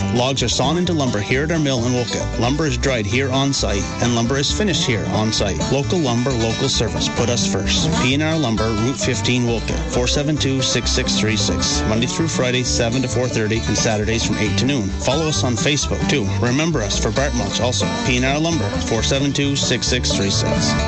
Logs are sawn into lumber here at our mill in Wolcott. Lumber is dried here on site, and lumber is finished here on site. Local lumber, local service. Put us first. P&R Lumber, Route 15, Wolcott. 472-6636. Monday through Friday, 7 to 4:30, and Saturdays from 8 to noon. Follow us on Facebook, too. Remember us for Bart Mulch also. P&R Lumber, 472-6636.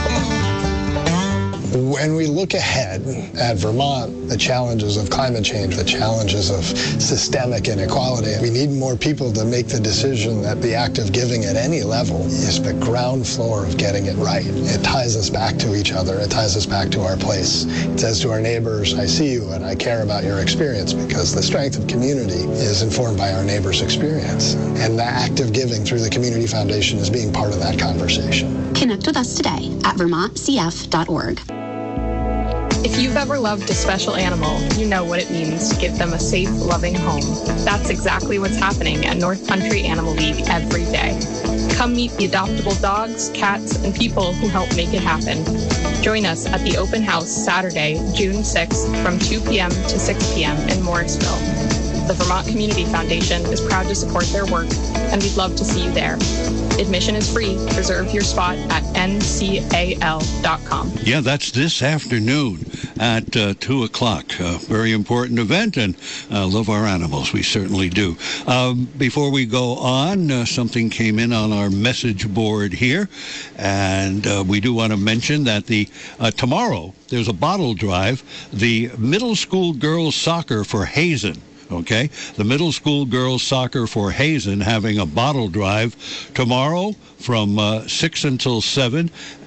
When we look ahead at Vermont, the challenges of climate change, the challenges of systemic inequality, we need more people to make the decision that the act of giving at any level is the ground floor of getting it right. It ties us back to each other. It ties us back to our place. It says to our neighbors, I see you and I care about your experience, because the strength of community is informed by our neighbors' experience. And the act of giving through the Community Foundation is being part of that conversation. Connect with us today at vermontcf.org. If you've ever loved a special animal, you know what it means to give them a safe, loving home. That's exactly what's happening at North Country Animal League every day. Come meet the adoptable dogs, cats, and people who help make it happen. Join us at the open house Saturday, June 6th from 2 p.m. to 6 p.m. in Morrisville. The Vermont Community Foundation is proud to support their work, and we'd love to see you there. Admission is free. Reserve your spot at ncal.com. Yeah, that's this afternoon at 2 o'clock. Very important event, and love our animals. We certainly do. Before we go on, something came in on our message board here, and we do want to mention that tomorrow there's a bottle drive, the middle school girls soccer for Hazen. Okay, the middle school girls soccer for Hazen having a bottle drive tomorrow from 6 until 7.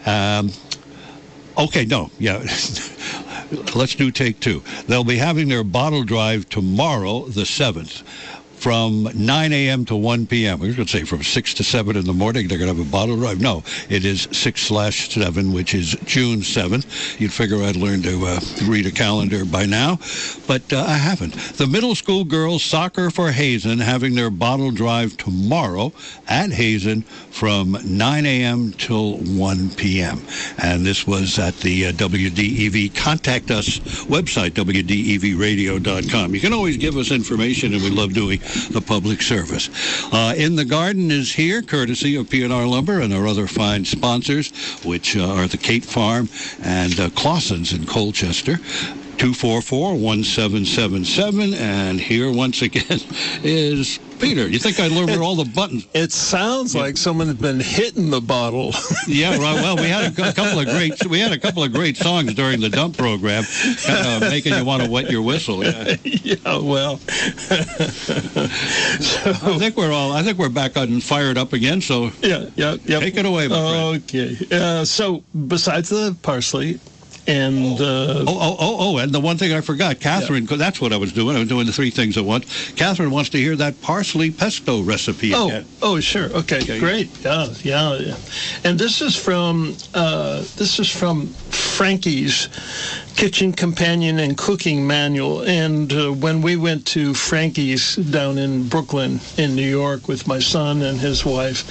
Let's do take two. They'll be having their bottle drive tomorrow, the 7th. From 9 a.m. to 1 p.m. I was going to say from 6 to 7 in the morning, they're going to have a bottle drive. No, it is 6/7, which is June 7th. You'd figure I'd learn to read a calendar by now, but I haven't. The middle school girls soccer for Hazen having their bottle drive tomorrow at Hazen from 9 a.m. till 1 p.m. And this was at the WDEV Contact Us website, WDEVradio.com. You can always give us information, and we love doing the public service. In the Garden is here, courtesy of P&R Lumber and our other fine sponsors, which are the Kate Farm and Clausen's in Colchester. 244-1777, and here once again is Peter. You think I'd learn where all the buttons? It sounds like someone had been hitting the bottle. Yeah, right. Well, we had a couple of great songs during the dump program, making you want to wet your whistle. Yeah. Yeah. Well. I think we're back on fired up again. So yeah. Take it away, my friend. Okay. So besides the parsley. And and the one thing I forgot, Catherine, because that's what I was doing. I was doing the three things at once. Catherine wants to hear that parsley pesto recipe again. Oh, sure. Okay, great. Yeah. And this is from Frankie's Kitchen Companion and Cooking Manual. And when we went to Frankie's down in Brooklyn, in New York, with my son and his wife,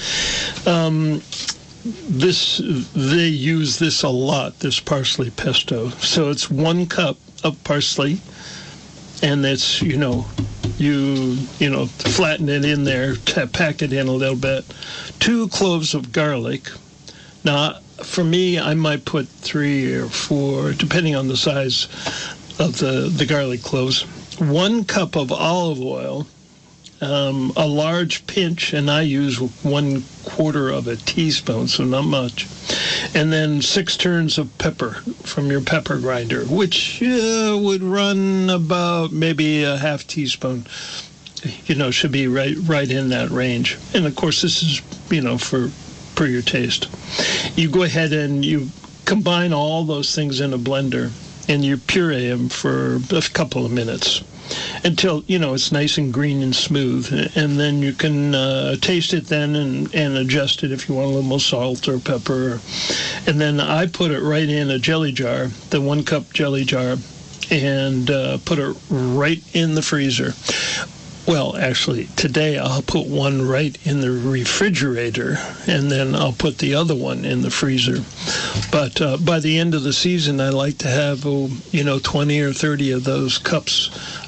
they use this a lot, this parsley pesto. So it's 1 cup of parsley, and it's, you flatten it in there, pack it in a little bit. 2 cloves of garlic. Now, for me, I might put 3 or 4, depending on the size of the garlic cloves. 1 cup of olive oil. A large pinch, and I use 1/4 of a teaspoon, so not much. And then 6 turns of pepper from your pepper grinder, which would run about maybe a half teaspoon. Should be right in that range. And of course, this is per your taste. You go ahead and you combine all those things in a blender, and you puree them for a couple of minutes, until it's nice and green and smooth, and then you can taste it then and adjust it if you want a little more salt or pepper. And then I put it right in a jelly jar, the 1 cup jelly jar, and put it right in the freezer. Well, actually, today I'll put one right in the refrigerator, and then I'll put the other one in the freezer. But by the end of the season, I like to have 20 or 30 of those cups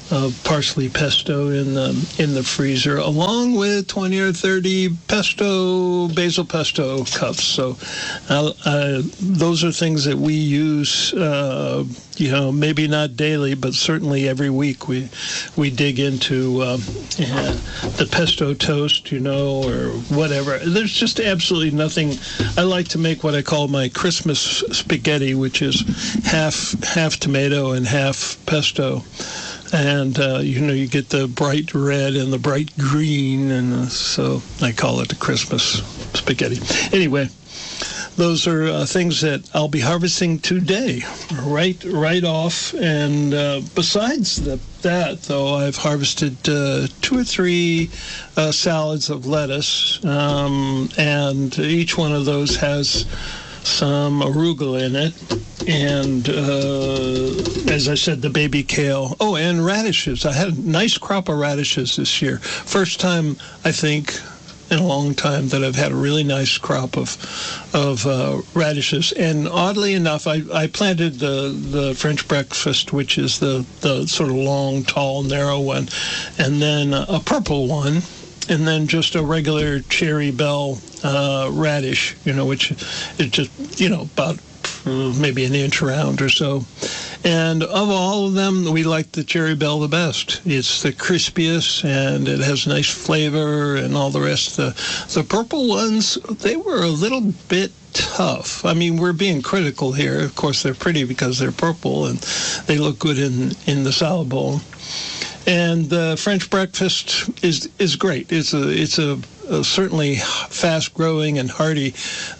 parsley pesto in the freezer, along with 20 or 30 basil pesto cups. So those are things that we use, maybe not daily, but certainly every week we dig into the pesto toast, or whatever. There's just absolutely nothing. I like to make what I call my Christmas spaghetti, which is half tomato and half pesto. And, you get the bright red and the bright green, and so I call it the Christmas spaghetti. Anyway, those are things that I'll be harvesting today, right off. And besides that, though, I've harvested 2 or 3 salads of lettuce, and each one of those has some arugula in it, and as I said, the baby kale. Oh, and radishes. I had a nice crop of radishes this year. First time, I think, in a long time that I've had a really nice crop of radishes. And oddly enough, I planted the French breakfast, which is the sort of long, tall, narrow one, and then a purple one, and then just a regular cherry bell radish, which is just, about maybe an inch around or so. And of all of them, we like the cherry bell the best. It's the crispiest, and it has nice flavor and all the rest. The purple ones, they were a little bit tough. I mean, we're being critical here. Of course, they're pretty because they're purple, and they look good in the salad bowl. And the French breakfast is great. It's a certainly fast-growing and hardy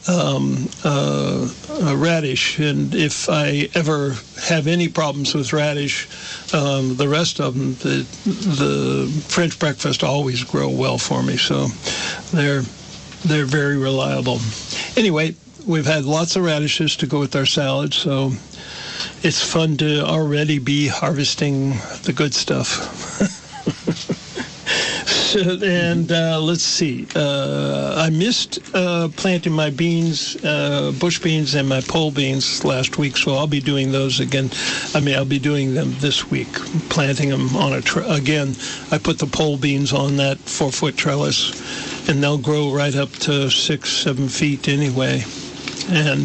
radish. And if I ever have any problems with radish, the rest of them, the French breakfast always grow well for me. So they're very reliable. Anyway, we've had lots of radishes to go with our salad, so it's fun to already be harvesting the good stuff. And let's see. I missed planting my beans, bush beans, and my pole beans last week, so I'll be doing those again. I'll be doing them this week, planting them on again. I put the pole beans on that 4-foot trellis, and they'll grow right up to 6-7 feet anyway. And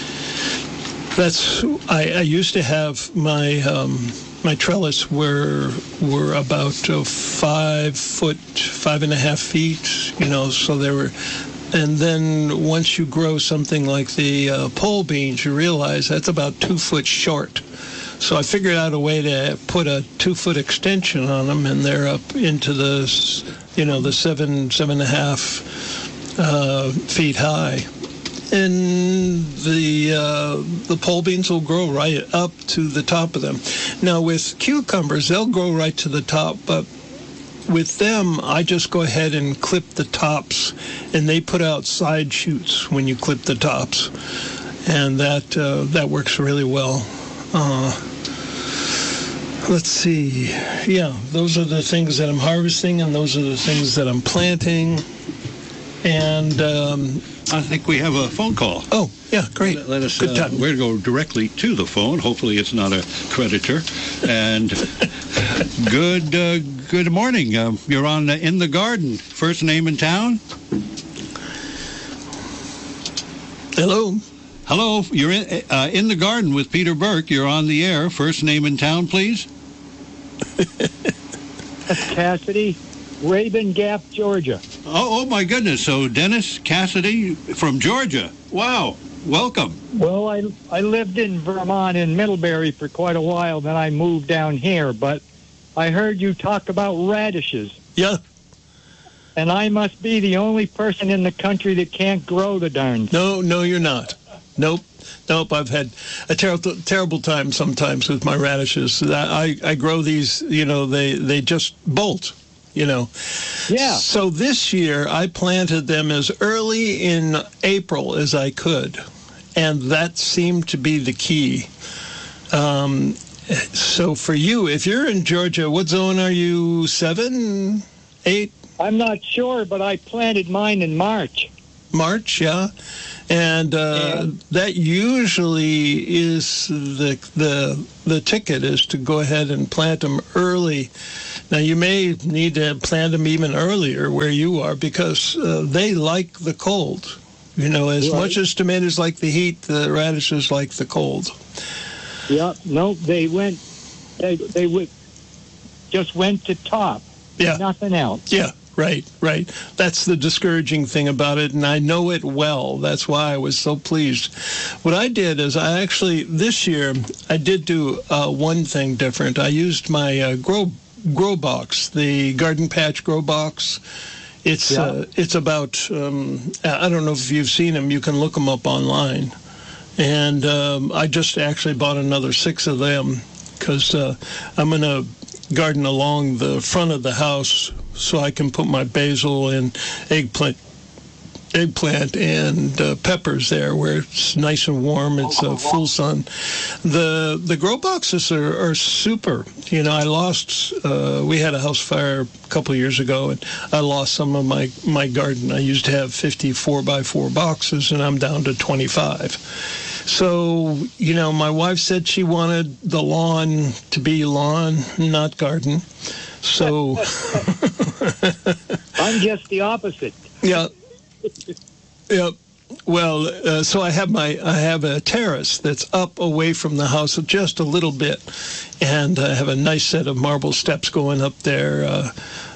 I used to have my trellis were about 5 foot, 5.5 feet, so they were. And then once you grow something like the pole beans, you realize that's about 2 foot short. So I figured out a way to put a 2-foot extension on them, and they're up into the 7.5 feet high. And the pole beans will grow right up to the top of them. Now with cucumbers, they'll grow right to the top, but with them, I just go ahead and clip the tops, and they put out side shoots when you clip the tops, and that works really well. Let's see. Yeah, those are the things that I'm harvesting, and those are the things that I'm planting. And I think we have a phone call. Oh, yeah, great. Let us. Good time. We're going to go directly to the phone. Hopefully, it's not a creditor. And good morning. You're on In the Garden. First name in town. Hello. Hello. You're in the Garden with Peter Burke. You're on the air. First name in town, please. That's Cassidy. Rabun Gap, Georgia. Oh my goodness. So Dennis Cassidy from Georgia. Wow. Welcome. Well, I lived in Vermont in Middlebury for quite a while, then I moved down here, but I heard you talk about radishes. Yeah. And I must be the only person in the country that can't grow the darn thing. No, you're not. Nope. I've had a terrible time sometimes with my radishes. I grow these, they just bolt. Yeah. So this year I planted them as early in April as I could, and that seemed to be the key. So for you, if you're in Georgia, what zone are you? 7, 8? I'm not sure, but I planted mine in March. March, yeah. And that usually is the ticket, is to go ahead and plant them early. Now, you may need to plant them even earlier where you are, because they like the cold. As much as tomatoes like the heat, the radishes like the cold. Yeah, no, they just went to top. Yeah. Nothing else. Yeah. Right. That's the discouraging thing about it, and I know it well. That's why I was so pleased. What I did is this year, I did do one thing different. I used my grow box, the Garden Patch grow box. It's about, I don't know if you've seen them. You can look them up online. And I just actually bought another 6 of them, because I'm going to garden along the front of the house, so I can put my basil and eggplant and peppers there where it's nice and warm. It's full sun. The grow boxes are super. I lost, we had a house fire a couple of years ago, and I lost some of my garden. I used to have 54 by 4 boxes, and I'm down to 25. So, my wife said she wanted the lawn to be lawn, not garden. So I'm just the opposite. Yeah. Well, so I have a terrace that's up away from the house just a little bit, and I have a nice set of marble steps going up there.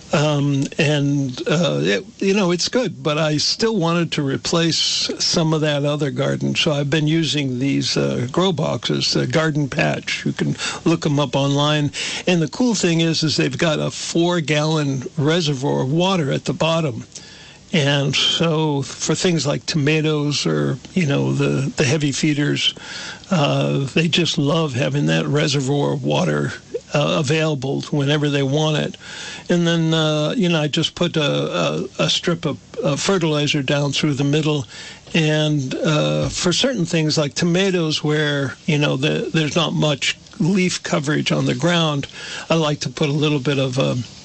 It's good, but I still wanted to replace some of that other garden, so I've been using these grow boxes, Garden Patch. You can look them up online, and the cool thing is they've got a 4-gallon reservoir of water at the bottom, and so for things like tomatoes or the heavy feeders, they just love having that reservoir of water available whenever they want it. And then, I just put a strip of fertilizer down through the middle. And for certain things like tomatoes where, there's not much leaf coverage on the ground, I like to put a little bit of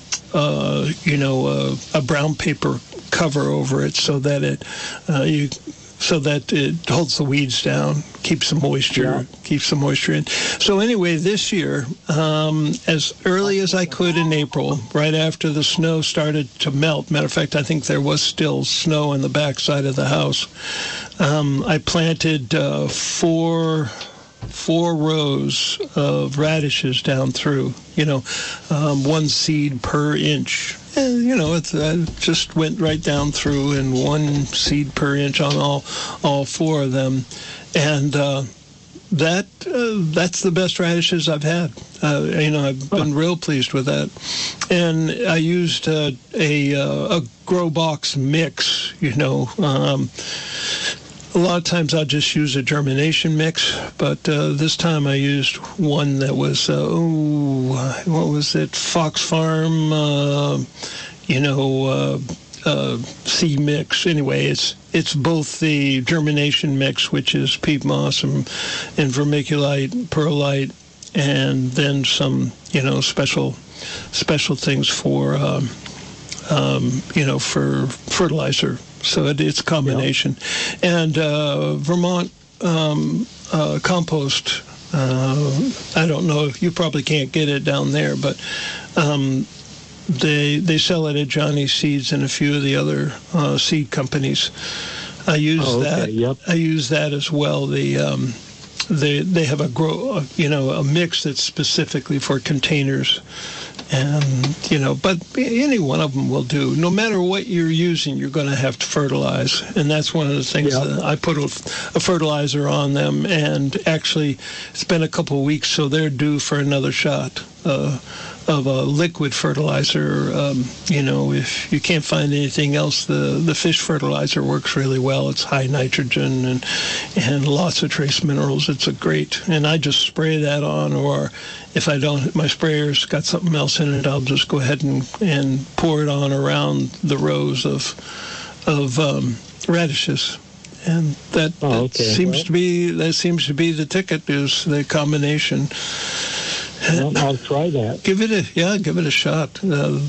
a brown paper cover over it so that it holds the weeds down, keeps the moisture in. So anyway, this year, as early as I could in April, right after the snow started to melt, matter of fact, I think there was still snow on the back side of the house, I planted 4 rows of radishes down through, 1 seed per inch. I just went right down through, and 1 seed per inch on all 4 of them, and that's the best radishes I've had. I've been real pleased with that, and I used a grow box mix. A lot of times I'll just use a germination mix, but this time I used one that was, what was it? Fox Farm, seed mix. Anyway, it's both the germination mix, which is peat moss and vermiculite, perlite, and then some, special things for, for fertilizer. So it's a combination. Yeah. And Vermont compost, I don't know if you probably can't get it down there, but they sell it at Johnny's Seeds and a few of the other seed companies. I use that. Yep. I use that as well. They have a mix that's specifically for containers. And, but any one of them will do. No matter what you're using, you're going to have to fertilize. And that's one of the things that I put a fertilizer on them. And actually, it's been a couple of weeks, so they're due for another shot of a liquid fertilizer. If you can't find anything else, the fish fertilizer works really well. It's high nitrogen and lots of trace minerals. It's and I just spray that on, or if I don't, my sprayer's got something else in it, I'll just go ahead and pour it on around the rows of radishes. And seems to be the ticket, is the combination. Well, I'll try that. Give it a shot. And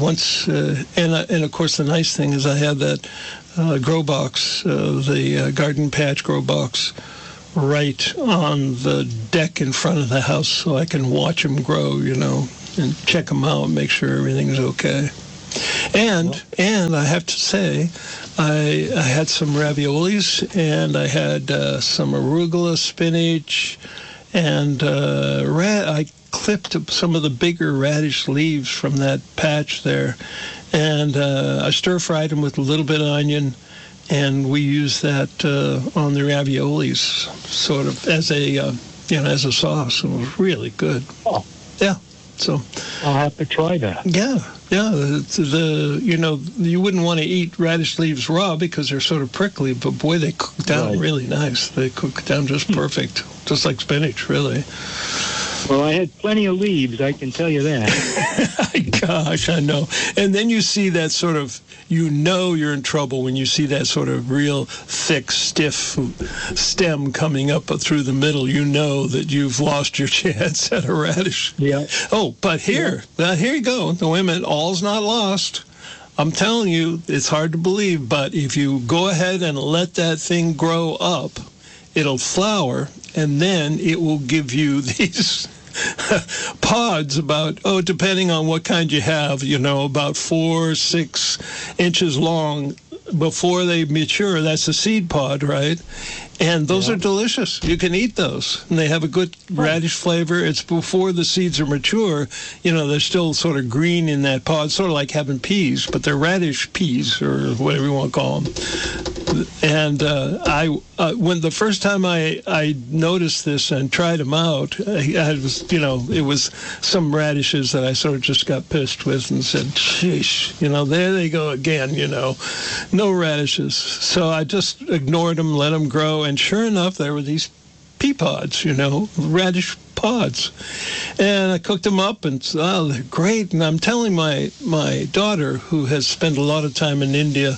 of course the nice thing is I have that grow box, the garden patch grow box, right on the deck in front of the house, so I can watch them grow, and check them out, and make sure everything's okay. And I have to say, I had some raviolis, and I had some arugula, spinach, and I clipped some of the bigger radish leaves from that patch there, and I stir-fried them with a little bit of onion, and we use that on the raviolis, sort of as a sauce. It was really good. Oh. Yeah. So I'll have to try that. Yeah. You wouldn't want to eat radish leaves raw because they're sort of prickly, but boy, they cook down really nice. They cook down just perfect, just like spinach, really. Well, I had plenty of leaves, I can tell you that. Gosh, I know. And then you see that sort of, you're in trouble when you see that sort of real thick, stiff stem coming up through the middle. You know that you've lost your chance at a radish. Yeah. Oh, but here you go. Wait a minute, all's not lost. I'm telling you, it's hard to believe, but if you go ahead and let that thing grow up, it'll flower, and then it will give you these pods depending on what kind you have, about 4-6 inches long before they mature. That's a seed pod, right? And those are delicious. You can eat those, and they have a good radish flavor. It's before the seeds are mature. They're still sort of green in that pod, sort of like having peas, but they're radish peas or whatever you want to call them. And when the first time I noticed this and tried them out, it was some radishes that I sort of just got pissed with and said, sheesh, there they go again, no radishes. So I just ignored them, let them grow, and sure enough, there were these pea pods, radish pods. And I cooked them up, and they're great. And I'm telling my daughter, who has spent a lot of time in India,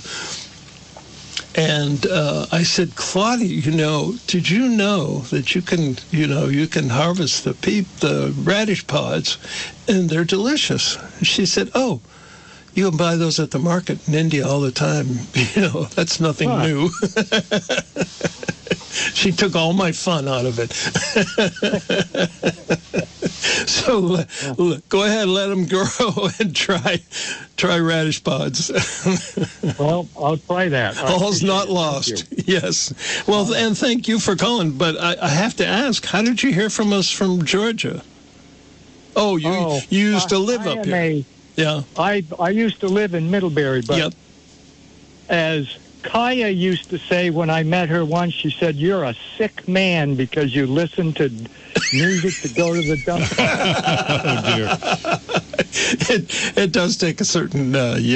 and I said, Claudia, did you know that you can harvest the radish pods, and they're delicious? And she said, oh, you can buy those at the market in India all the time. That's nothing new. She took all my fun out of it. So go ahead, let them grow and try radish pods. Well, I'll try that. All's not lost. Yes. Well, and thank you for calling. But I have to ask, how did you hear from us from Georgia? Oh, you used to live up here. Yeah. I used to live in Middlebury, but as Kaya used to say when I met her once, she said, you're a sick man because you listen to music to go to the dump. Oh, dear. It does take a certain,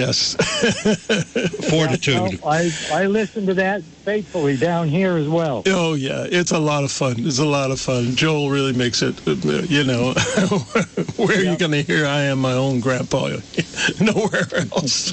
fortitude. Well, I listen to that faithfully down here as well. Oh, yeah. It's a lot of fun. Joel really makes it, where are you going to hear I am my own grandpa? Nowhere else.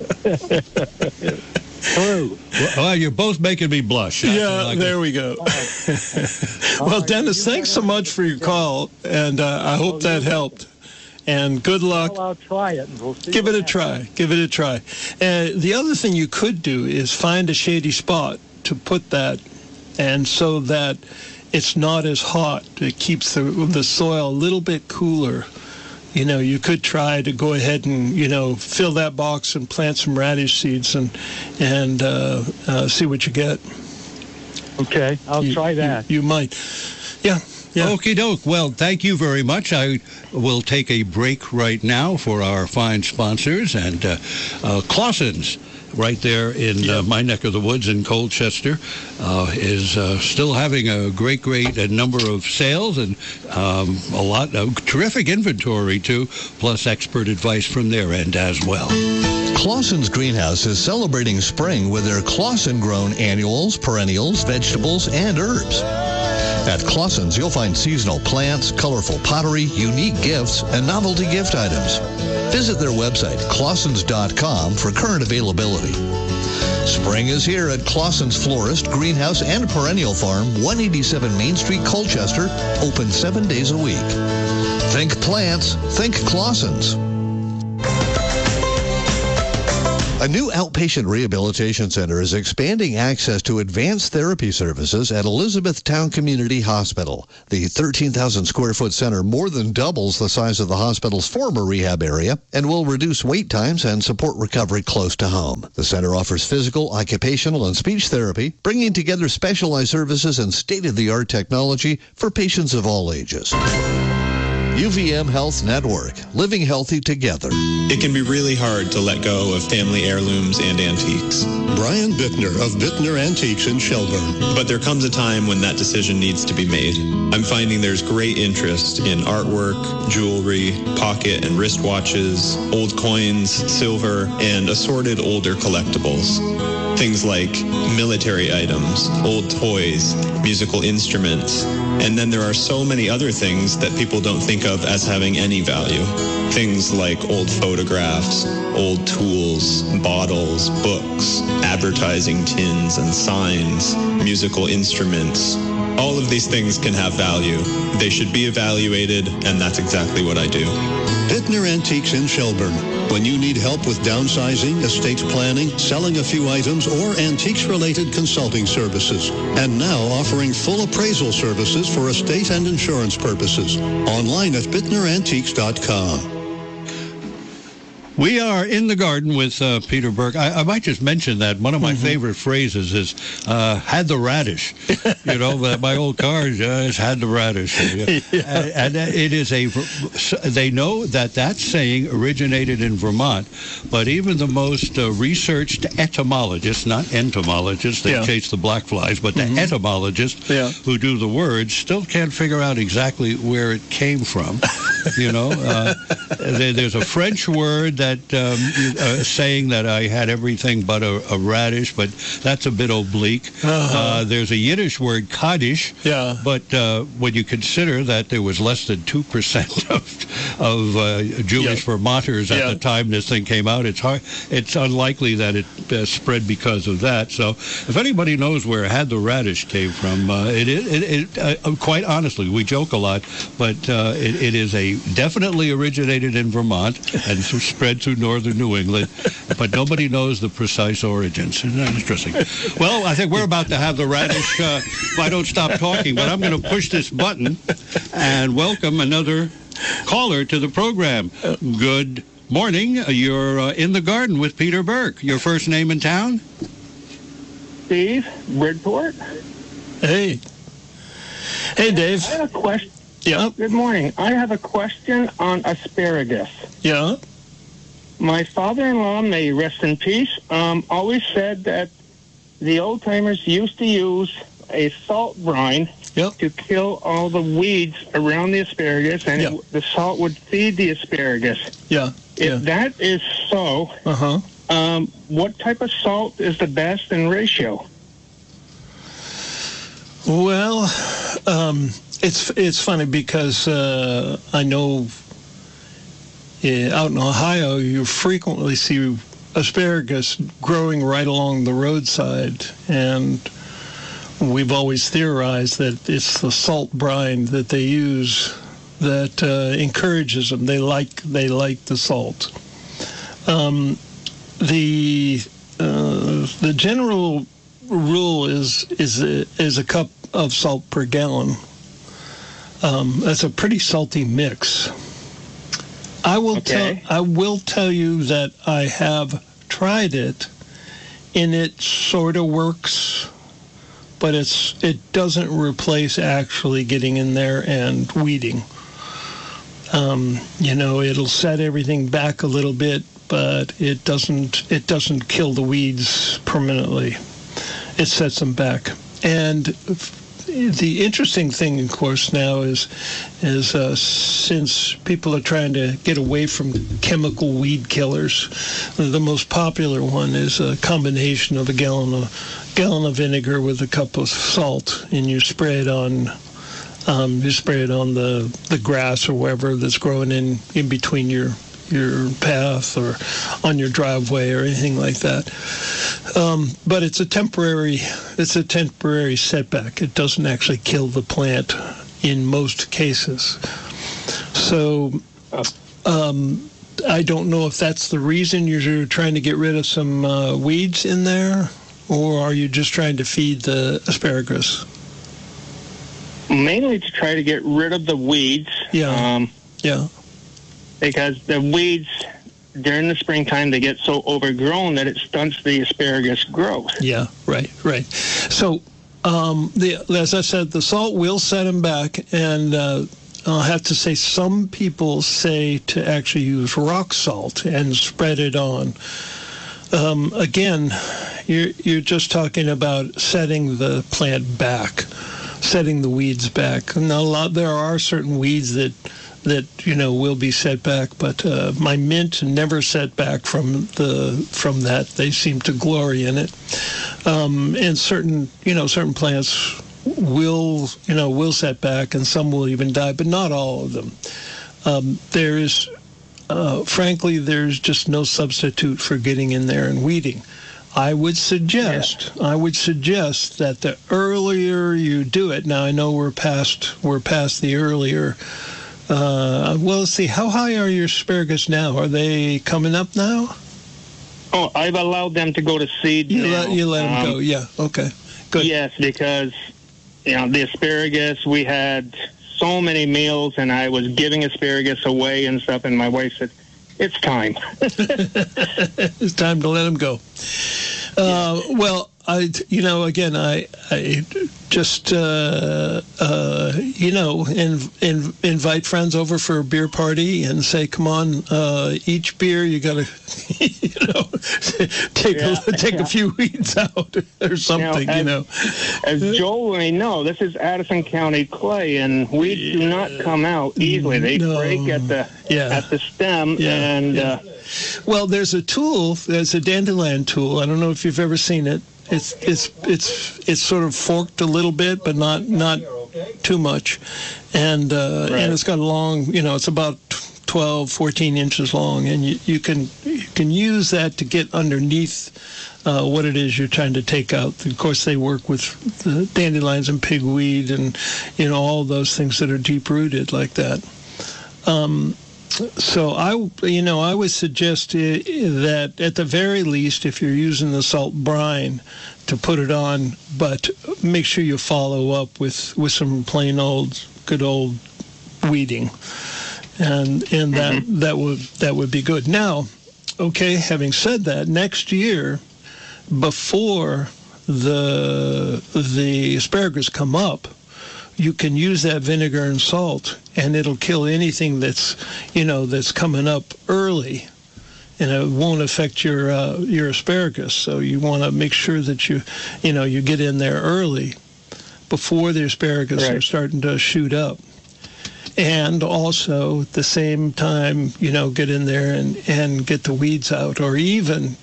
True. Well, you're both making me blush. There we go. Well, Dennis, thanks so much for your call, and I hope that helped. And good luck. Well, I'll try it, and we'll see. Give it a try. The other thing you could do is find a shady spot to put that, and so that it's not as hot. It keeps the soil a little bit cooler. You could try to go ahead and, fill that box and plant some radish seeds and see what you get. Okay, I'll try that. You might. Yeah. Okie doke. Well, thank you very much. I will take a break right now for our fine sponsors. And Clausen's, right there in my neck of the woods in Colchester, is still having a great number of sales and a lot of terrific inventory, too, plus expert advice from their end as well. Clausen's Greenhouse is celebrating spring with their Clausen-grown annuals, perennials, vegetables, and herbs. At Clausen's, you'll find seasonal plants, colorful pottery, unique gifts, and novelty gift items. Visit their website, clausens.com, for current availability. Spring is here at Clausen's Florist, Greenhouse, and Perennial Farm, 187 Main Street, Colchester, open 7 days a week. Think plants, think Clausen's. A new outpatient rehabilitation center is expanding access to advanced therapy services at Elizabethtown Community Hospital. The 13,000 square foot center more than doubles the size of the hospital's former rehab area and will reduce wait times and support recovery close to home. The center offers physical, occupational, and speech therapy, bringing together specialized services and state-of-the-art technology for patients of all ages. UVM Health Network, living healthy together. It can be really hard to let go of family heirlooms and antiques. Brian Bittner of Bittner Antiques in Shelburne. But there comes a time when that decision needs to be made. I'm finding there's great interest in artwork, jewelry, pocket and wristwatches, old coins, silver, and assorted older collectibles. Things like military items, old toys, musical instruments, and then there are so many other things that people don't think of as having any value. Things like old photographs, old tools, bottles, books, advertising tins and signs, musical instruments. All of these things can have value. They should be evaluated, and that's exactly what I do. Bittner Antiques in Shelburne. When you need help with downsizing, estate planning, selling a few items, or antiques-related consulting services. And now offering full appraisal services for estate and insurance purposes. Online at BittnerAntiques.com. We are in the garden with Peter Burke. I might just mention that one of my favorite phrases is "had the radish." You know, my old car has had the radish, and it is They know that saying originated in Vermont, but even the most researched etymologists, not entomologists, they chase the black flies, but the etymologists who do the words still can't figure out exactly where it came from. You know, there's a French word that saying that I had everything but a radish, but that's a bit oblique. There's a Yiddish word, Kaddish, but when you consider that there was less than 2% of Jewish Vermonters at the time this thing came out, it's unlikely that it spread because of that. So if anybody knows where had the radish came from, quite honestly, we joke a lot, but it is definitely originated in Vermont and spread through northern New England, but nobody knows the precise origins. Isn't that interesting? Well, I think we're about to have the radish if I don't stop talking, but I'm going to push this button and welcome another caller to the program. Good morning. You're in the garden with Peter Burke. Your first name in town? Steve, Bridport. Hey. Hey, Dave. I have a question. Yeah. Good morning. I have a question on asparagus. Yeah. My father-in-law, may he rest in peace, always said that the old-timers used to use a salt brine to kill all the weeds around the asparagus, and the salt would feed the asparagus. Yeah. If that is so, what type of salt is the best in ratio? Well, it's funny because I know out in Ohio you frequently see asparagus growing right along the roadside, and we've always theorized that it's the salt brine that they use that encourages them. They like the salt. The general rule is a cup of salt per gallon. That's a pretty salty mix. I will tell you that I have tried it, and it sort of works, but it doesn't replace actually getting in there and weeding. It'll set everything back a little bit, but it doesn't kill the weeds permanently. It sets them back. And the interesting thing, of course, now is since people are trying to get away from chemical weed killers, the most popular one is a combination of a gallon of vinegar with a cup of salt, and you spray it on the grass or wherever that's growing in between your path or on your driveway or anything like that. But it's a temporary setback. It doesn't actually kill the plant in most cases. So I don't know if that's the reason you're trying to get rid of some weeds in there, or are you just trying to feed the asparagus? Mainly to try to get rid of the weeds. Yeah. Because the weeds during the springtime, they get so overgrown that it stunts the asparagus growth. Yeah, right. So, as I said, the salt will set them back, and I'll have to say some people say to actually use rock salt and spread it on. Again, you're just talking about setting the plant back, setting the weeds back. Now, there are certain weeds that will be set back, but my mint never set back from that. They seem to glory in it. And certain plants will set back, and some will even die, but not all of them. Frankly, there's just no substitute for getting in there and weeding. I would suggest that the earlier you do it. Now I know we're past the earlier. Well, let's see. How high are your asparagus now? Are they coming up now? Oh, I've allowed them to go to seed. You let them go. Yeah. Okay. Good. Yes, because the asparagus, we had so many meals, and I was giving asparagus away and stuff, and my wife said, "It's time." It's time to let them go. Well, I just invite friends over for a beer party and say, come on, each beer you got to take a few weeds out or something. As Joel may know, this is Addison County clay, and weeds do not come out easily. They break at the stem, Well, there's a tool. There's a dandelion tool. I don't know if you've ever seen it. It's sort of forked a little bit, but not too much, and it's got a long. It's about 12, 14 inches long, and you can use that to get underneath what it is you're trying to take out. Of course, they work with the dandelions and pigweed, and all those things that are deep rooted like that. So I would suggest that at the very least, if you're using the salt brine, to put it on, but make sure you follow up with some plain good old weeding, and that would be good. Now, okay, having said that, next year, before the asparagus come up, you can use that vinegar and salt, and it'll kill anything that's coming up early, and it won't affect your asparagus. So you want to make sure that you get in there early, before the asparagus are starting to shoot up, and also at the same time, get in there and get the weeds out, or even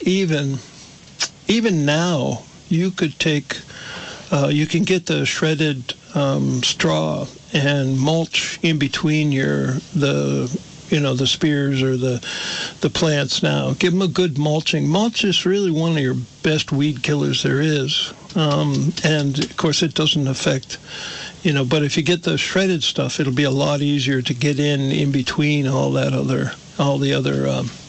now you could take. You can get the shredded straw and mulch in between the spears or the plants. Now, give them a good mulching. Mulch is really one of your best weed killers there is, and of course it doesn't affect. But if you get the shredded stuff, it'll be a lot easier to get in between all the other,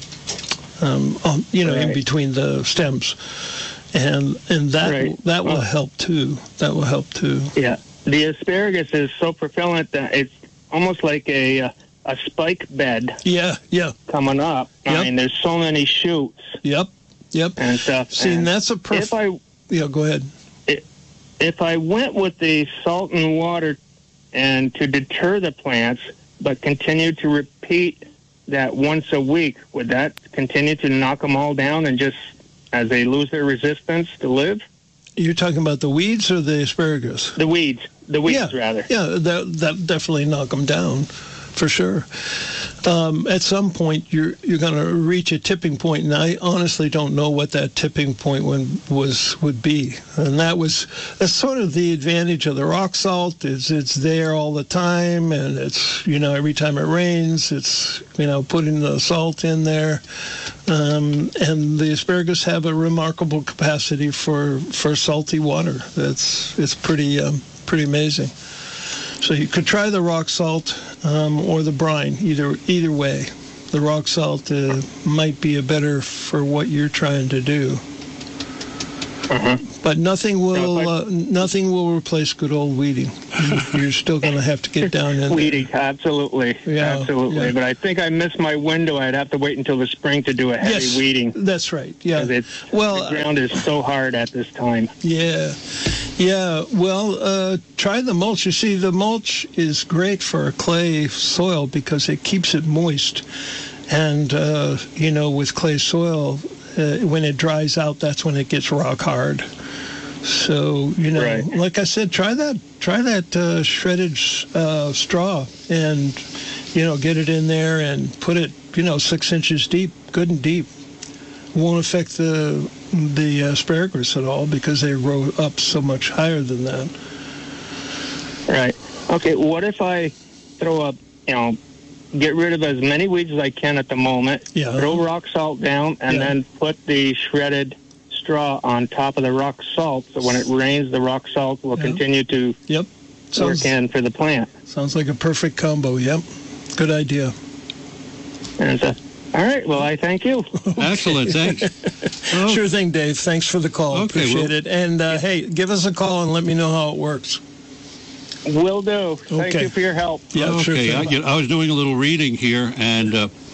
in between the stems. And that will help too. That will help too. Yeah, the asparagus is so propellant that it's almost like a spike bed. Yeah. Coming up. Yep. I mean, there's so many shoots. Yep. And stuff. See, and that's a go ahead. If I went with the salt and water, and to deter the plants, but continue to repeat that once a week, would that continue to knock them all down and just as they lose their resistance to live? You're talking about the weeds or the asparagus? The weeds, rather. Yeah, that definitely knock them down, for sure. At some point, you're going to reach a tipping point, and I honestly don't know what that tipping point would be. And that's sort of the advantage of the rock salt, is it's there all the time, and it's every time it rains, it's putting the salt in there. And the asparagus have a remarkable capacity for salty water. It's pretty amazing. So you could try the rock salt or the brine, either way. The rock salt might be a better for what you're trying to do. But nothing will replace good old weeding. You're still going to have to get down in weeding. Absolutely, yeah, absolutely. Yeah. But I think I missed my window. I'd have to wait until the spring to do a heavy weeding. That's right. Yeah. The ground is so hard at this time. Yeah. Well, try the mulch. You see, the mulch is great for a clay soil because it keeps it moist, and with clay soil. When it dries out, that's when it gets rock hard. So, like I said, try that shredded straw and, get it in there and put it, 6 inches deep, good and deep. Won't affect the asparagus at all because they grow up so much higher than that. Right. Okay, what if I throw up, get rid of as many weeds as I can at the moment, throw rock salt down, and then put the shredded straw on top of the rock salt, so when it rains, the rock salt will continue to work in for the plant. Sounds like a perfect combo, yep. Good idea. And all right, well, I thank you. Excellent, thanks. Sure thing, Dave. Thanks for the call. Okay, appreciate it. And, hey, give us a call and let me know how it works. Will do. Thank you for your help. Yeah, okay. Sure. I was doing a little reading here, and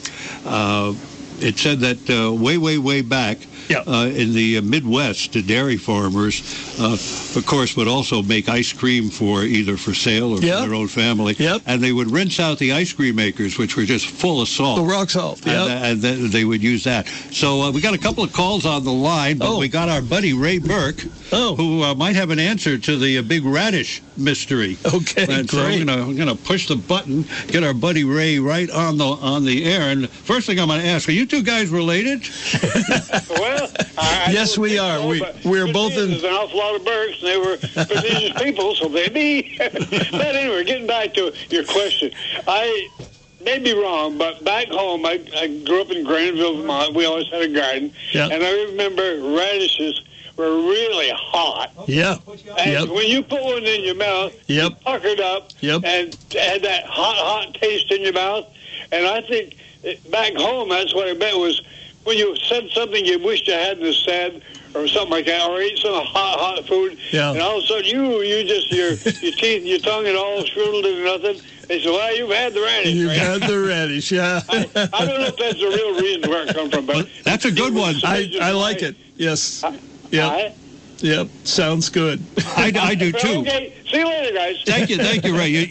it said that way back in the Midwest, the dairy farmers, of course, would also make ice cream for either for sale or for their own family. Yep. And they would rinse out the ice cream makers, which were just full of salt. The rock salt. And then they would use that. So we got a couple of calls on the line, but we got our buddy Ray Burke, who might have an answer to the big radish mystery. Okay, and great. So I'm going to push the button, get our buddy Ray right on the air. And first thing I'm going to ask, are you two guys related? Well, yes, we are. We're both in. There's an awful lot of Burks, and they were prestigious people, so maybe. But anyway, getting back to your question, I may be wrong, but back home, I grew up in Granville, Vermont. We always had a garden, and I remember radishes were really hot. Yeah. And when you put one in your mouth, you puckered up and had that hot taste in your mouth. And I think back home, that's what I meant was when you said something you wished you hadn't said or something like that, or ate some hot food, and all of a sudden you just, your teeth, your tongue and all shriveled into nothing. They said, well, you've had the radish. You've had the radish, yeah. I don't know if that's the real reason where it comes from, but that's a good one. I like it. Yes. Yep. Sounds good. I do too. Okay. See you later, guys. Thank you, Ray.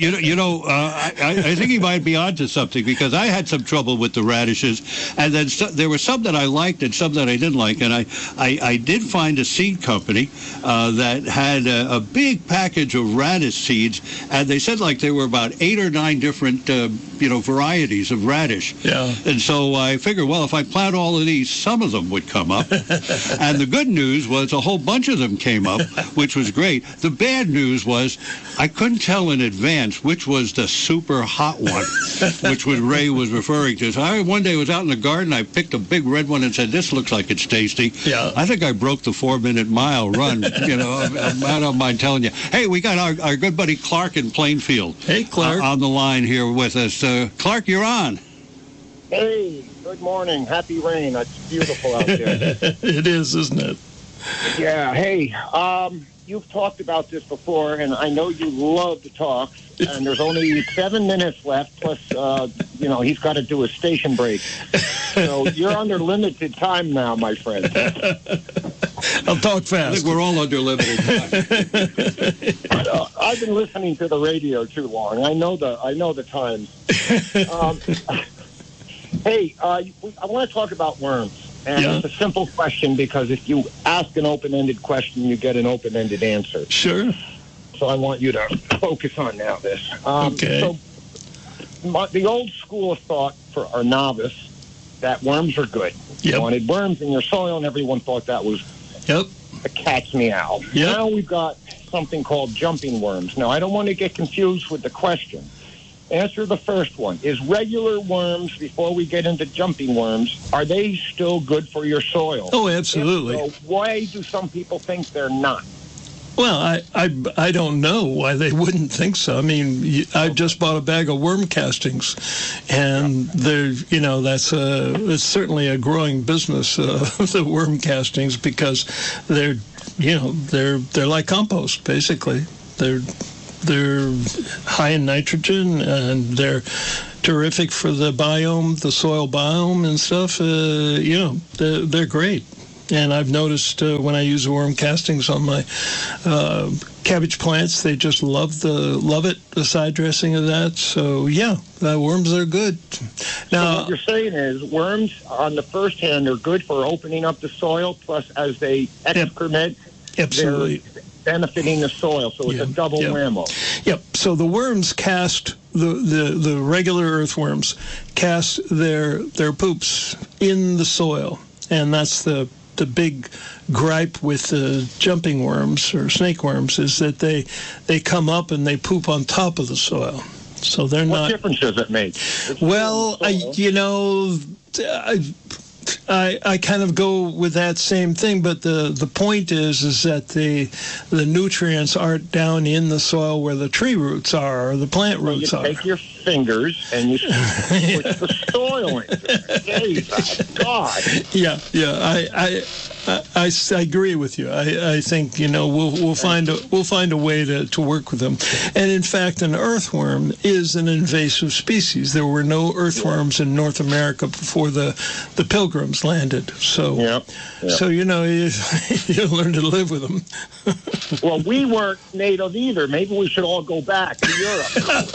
I think he might be onto something because I had some trouble with the radishes, and then there were some that I liked and some that I didn't like, and I did find a seed company that had a big package of radish seeds, and they said like there were about 8 or 9 different varieties of radish. Yeah. And so I figured, well, if I plant all of these, some of them would come up. And the good news was a whole bunch of them came up, which was great. The bad news was I couldn't tell in advance which was the super hot one, which was Ray was referring to. So I one day was out in the garden, I picked a big red one and said, this looks like it's tasty. Yeah. I think I broke the 4-minute mile run. I don't mind telling you. Hey, we got our good buddy Clark in Plainfield. Hey, Clark. On the line here with us. Clark, you're on. Hey, good morning. Happy rain. It's beautiful out there. It is, isn't it? Yeah. Hey, you've talked about this before, and I know you love to talk, and there's only 7 minutes left, plus, he's got to do a station break. So you're under limited time now, my friend. I'll talk fast. I think we're all under limited time. I've been listening to the radio too long. I know the times. Hey, I want to talk about worms. And it's a simple question because if you ask an open-ended question, you get an open-ended answer. Sure. So I want you to focus on now this. Okay. So the old school of thought for our novice that worms are good. You wanted worms in your soil, and everyone thought that was a cat's meow. Now we've got something called jumping worms. Now, I don't want to get confused with the question. Answer the first one. Is regular worms, before we get into jumping worms, are they still good for your soil? Oh, absolutely. If so, why do some people think they're not? Well, I don't know why they wouldn't think so. I mean, I just bought a bag of worm castings, and it's certainly a growing business, the worm castings, because they're like compost, basically. They're high in nitrogen, and they're terrific for the biome, the soil biome and stuff. They're great. And I've noticed when I use worm castings on my cabbage plants, they just love it, the side dressing of that. So, worms are good. Now, so what you're saying is worms, on the first hand, are good for opening up the soil, plus as they excrement, absolutely, they're benefiting the soil. So it's a double whammo. Yep. So the worms cast, the regular earthworms cast their poops in the soil. And that's the big gripe with the jumping worms or snake worms, is that they come up and they poop on top of the soil. So they're not. What difference does it make? Well, I kind of go with that same thing, but the point is that the nutrients aren't down in the soil where the tree roots are or the plant roots are. You take your fingers and you put the soil in. God. Yeah. I agree with you. I think we'll find a way to work with them. And in fact, an earthworm is an invasive species. There were no earthworms in North America before the Pilgrims landed. So so you learn to live with them. Well, we weren't native either. Maybe we should all go back to Europe.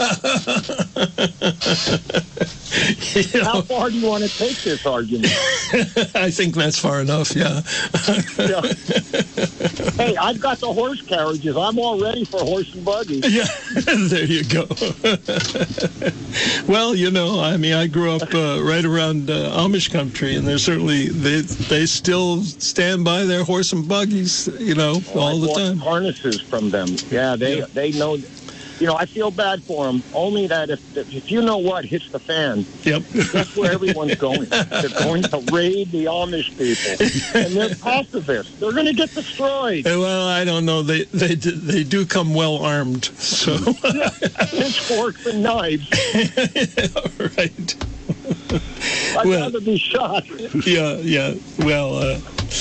How far do you want to take this argument? I think that's far enough, yeah. Hey, I've got the horse carriages. I'm all ready for horse and buggy. Yeah, there you go. Well, I grew up right around Amish country, and they're certainly, they still stand by their horse and buggies, all the time. Harnesses from them. Yeah, they know. I feel bad for them, only that if you know what hits the fan, that's where everyone's going. They're going to raid the Amish people, and they're pacifists. They're going to get destroyed. Well, I don't know. They do come well armed, so pitchforks and knives. Right. I'd rather be shot. Yeah. Well,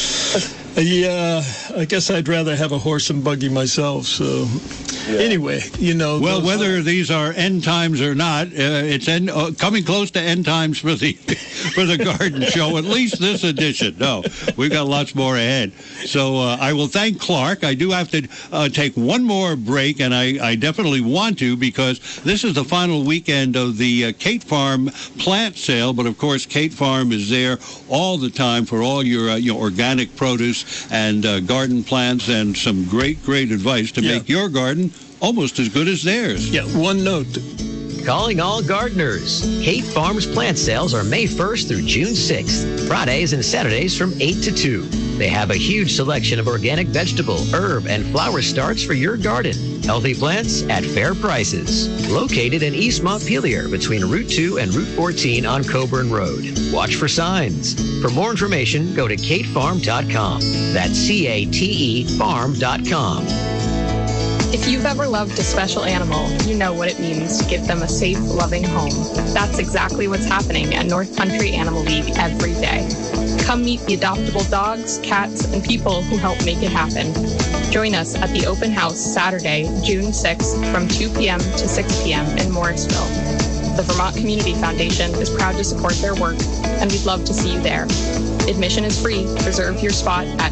I guess I'd rather have a horse and buggy myself. So anyway, Well, whether these are end times or not, it's coming close to end times for the garden show. At least this edition. No, we've got lots more ahead. So I will thank Clark. I do have to take one more break, and I definitely want to, because this is the final weekend of the Kate Farm plant sale. But of course, Kate Farm is there all the time for all your organic produce and garden plants, and some great advice to make your garden almost as good as theirs. Yeah, one note. Calling all gardeners. Kate Farm's plant sales are May 1st through June 6th, Fridays and Saturdays from 8 to 2. They have a huge selection of organic vegetable, herb, and flower starts for your garden. Healthy plants at fair prices. Located in East Montpelier between Route 2 and Route 14 on Coburn Road. Watch for signs. For more information, go to katefarm.com. That's CATE farm.com. If you've ever loved a special animal, you know what it means to give them a safe, loving home. That's exactly what's happening at North Country Animal League every day. Come meet the adoptable dogs, cats, and people who help make it happen. Join us at the open house Saturday, June 6th from 2 p.m. to 6 p.m. in Morrisville. The Vermont Community Foundation is proud to support their work, and we'd love to see you there. Admission is free. Reserve your spot at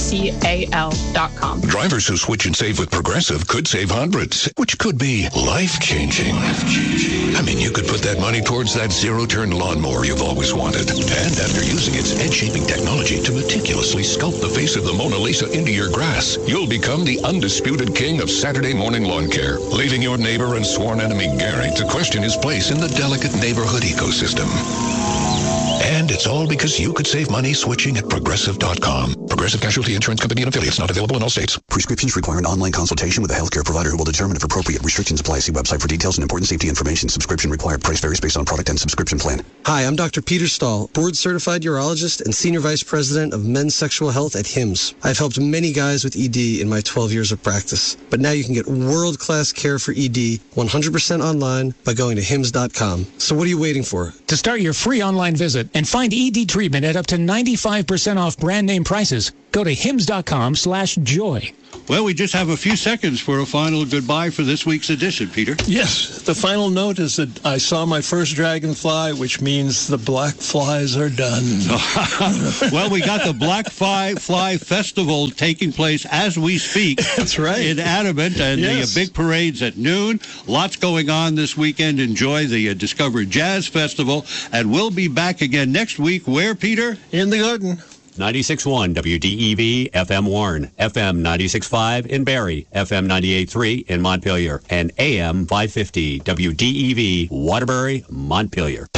ncal.com. Drivers who switch and save with Progressive could save hundreds, which could be life-changing. I mean, you could put that money towards that zero-turn lawnmower you've always wanted. And after using its edge-shaping technology to meticulously sculpt the face of the Mona Lisa into your grass, you'll become the undisputed king of Saturday morning lawn care, leaving your neighbor and sworn enemy Gary to question his place in the delicate neighborhood ecosystem. And it's all because you could save money switching at Progressive.com. Progressive Casualty Insurance Company and affiliates, not available in all states. Prescriptions require an online consultation with a healthcare provider who will determine if appropriate. Restrictions apply. See website for details and important safety information. Subscription required. Price varies based on product and subscription plan. Hi, I'm Dr. Peter Stahl, board-certified urologist and senior vice president of men's sexual health at HIMSS. I've helped many guys with ED in my 12 years of practice. But now you can get world-class care for ED 100% online by going to HIMSS.com. So what are you waiting for? To start your free online visit and find ED treatment at up to 95% off brand name prices, go to HIMSS.com/joy. Well, we just have a few seconds for a final goodbye for this week's edition, Peter. Yes, the final note is that I saw my first dragonfly, which means the black flies are done. Well, we got the Black Fly Festival taking place as we speak. That's right. In Adamant, and Yes. the big parade's at noon. Lots going on this weekend. Enjoy the Discover Jazz Festival, and we'll be back again next week. Where, Peter? In the garden. 96.1 WDEV FM Warren, FM 96.5 in Barrie, FM 98.3 in Montpelier, and AM 550 WDEV Waterbury, Montpelier.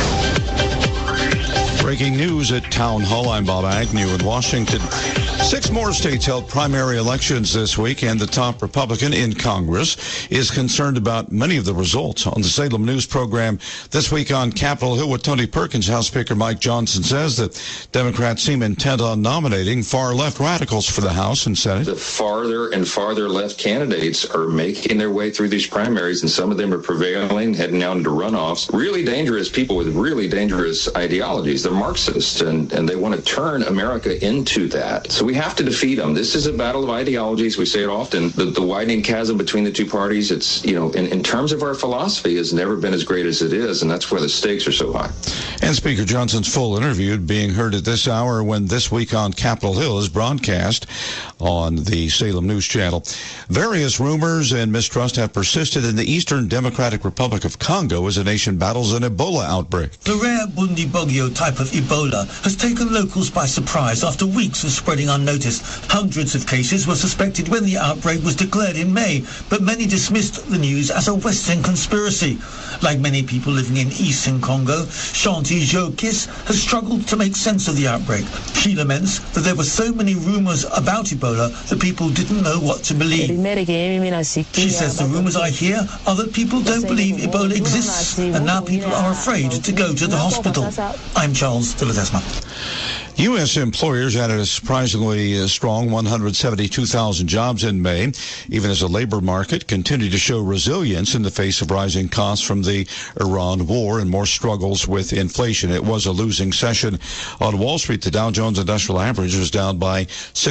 Breaking news at Town Hall. I'm Bob Agnew in Washington. 6 more states held primary elections this week, and the top Republican in Congress is concerned about many of the results. On the Salem News program this week on Capitol Hill with Tony Perkins, House Speaker Mike Johnson says that Democrats seem intent on nominating far-left radicals for the House and Senate. The farther and farther left candidates are making their way through these primaries, and some of them are prevailing, heading out into runoffs. Really dangerous people with really dangerous ideologies. They're Marxists, and they want to turn America into that. So we have to defeat them. This is a battle of ideologies. We say it often. The widening chasm between the two parties, it's, in terms of our philosophy, has never been as great as it is, and that's why the stakes are so high. And Speaker Johnson's full interview being heard at this hour when This Week on Capitol Hill is broadcast on the Salem News Channel. Various rumors and mistrust have persisted in the Eastern Democratic Republic of Congo as the nation battles an Ebola outbreak. The rare Bundibugyo type of Ebola has taken locals by surprise after weeks of spreading unnoticed. Hundreds of cases were suspected when the outbreak was declared in May, but many dismissed the news as a Western conspiracy. Like many people living in Eastern Congo, Shanti Jokis has struggled to make sense of the outbreak. She laments that there were so many rumors about Ebola that people didn't know what to believe. She says the rumors I hear are that people don't believe Ebola exists, and now people are afraid to go to the hospital. I'm Charles de Ledesma. U.S. employers added a surprisingly strong 172,000 jobs in May, even as the labor market continued to show resilience in the face of rising costs from the Iran war and more struggles with inflation. It was a losing session. On Wall Street, the Dow Jones Industrial Average was down by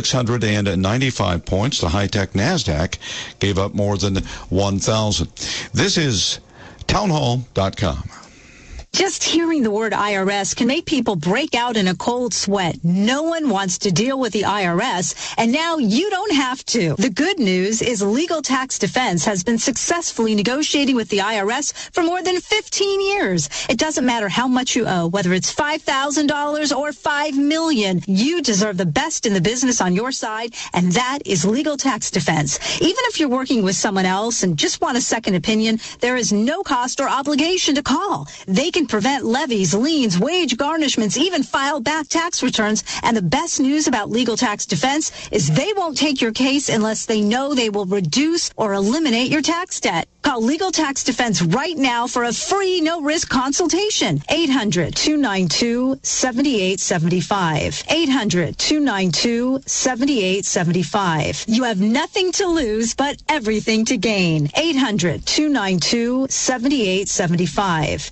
695 points. The high-tech NASDAQ gave up more than 1,000. This is townhall.com. Just hearing the word IRS can make people break out in a cold sweat. No one wants to deal with the IRS, and now you don't have to. The good news is Legal Tax Defense has been successfully negotiating with the IRS for more than 15 years. It doesn't matter how much you owe, whether it's $5,000 or $5 million. You deserve the best in the business on your side, and that is Legal Tax Defense. Even if you're working with someone else and just want a second opinion, there is no cost or obligation to call. They can prevent levies, liens, wage garnishments, even file back tax returns. And the best news about Legal Tax Defense is they won't take your case unless they know they will reduce or eliminate your tax debt. Call Legal Tax Defense right now for a free, no-risk consultation. 800-292-7875. 800-292-7875. You have nothing to lose, but everything to gain. 800-292-7875.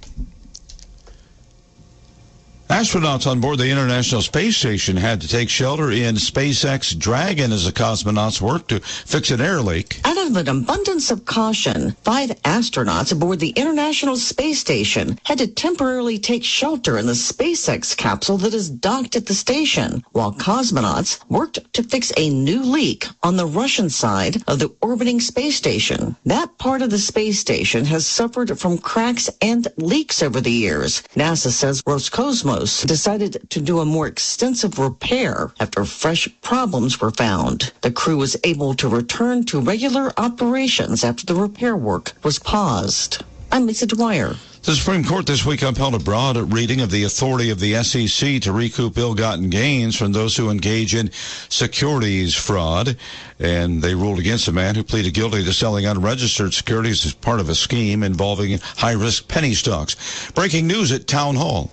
Astronauts on board the International Space Station had to take shelter in SpaceX Dragon as the cosmonauts worked to fix an air leak. Out of an abundance of caution, 5 astronauts aboard the International Space Station had to temporarily take shelter in the SpaceX capsule that is docked at the station, while cosmonauts worked to fix a new leak on the Russian side of the orbiting space station. That part of the space station has suffered from cracks and leaks over the years. NASA says Roscosmos decided to do a more extensive repair after fresh problems were found. The crew was able to return to regular operations after the repair work was paused. I'm Lisa Dwyer. The Supreme Court this week upheld a broad reading of the authority of the SEC to recoup ill-gotten gains from those who engage in securities fraud. And they ruled against a man who pleaded guilty to selling unregistered securities as part of a scheme involving high-risk penny stocks. Breaking news at Town Hall.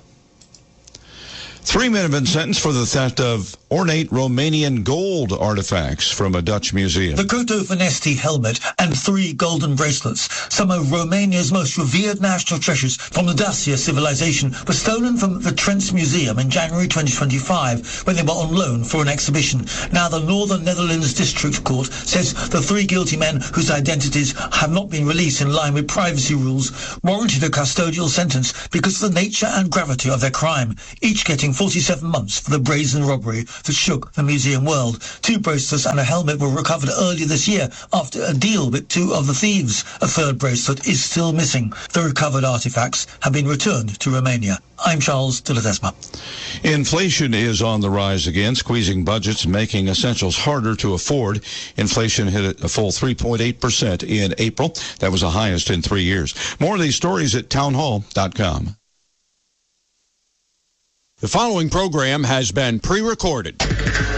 3 men have been sentenced for the theft of ornate Romanian gold artifacts from a Dutch museum. The Coto Vanesti helmet and 3 golden bracelets, some of Romania's most revered national treasures from the Dacia civilization, were stolen from the Trents Museum in January 2025 when they were on loan for an exhibition. Now the Northern Netherlands District Court says the 3 guilty men whose identities have not been released in line with privacy rules warranted a custodial sentence because of the nature and gravity of their crime, each getting 47 months for the brazen robbery that shook the museum world. 2 bracelets and a helmet were recovered earlier this year after a deal with 2 of the thieves. A 3rd bracelet is still missing. The recovered artifacts have been returned to Romania. I'm Charles de Ledesma. Inflation is on the rise again, squeezing budgets and making essentials harder to afford. Inflation hit a full 3.8% in April. That was the highest in 3 years. More of these stories at townhall.com. The following program has been pre-recorded.